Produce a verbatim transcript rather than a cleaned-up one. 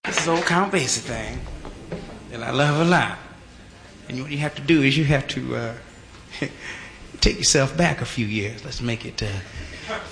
This is old Count Basie thing that I love a lot. And what you have to do is you have to uh, take yourself back a few years. Let's make it uh,